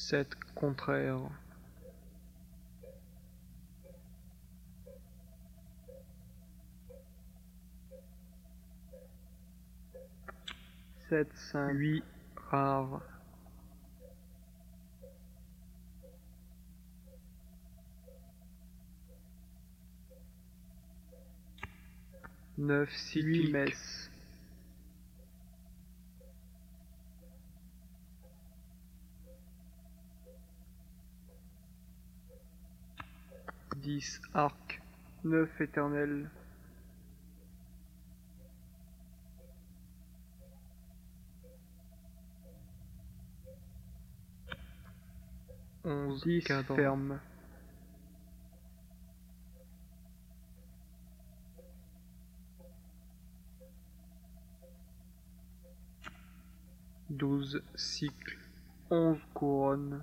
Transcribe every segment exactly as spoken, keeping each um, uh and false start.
sept contraire. sept, cinq, huit rare. neuf, cyclique. Mess. dix, arc. neuf, éternel. onze, dix, cadre. Ferme. douze, cycle. onze, couronne.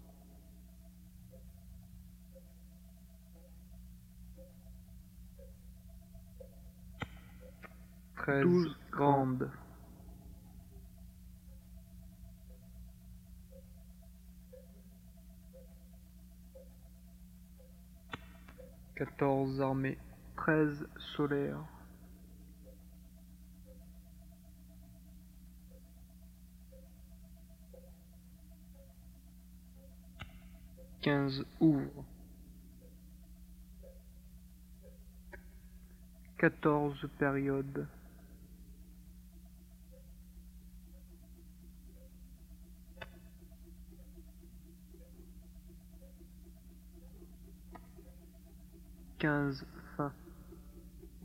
treize, douze, grande. quatorze, armée. treize, solaire. quinze, ouvre. quatorze, période. quinze,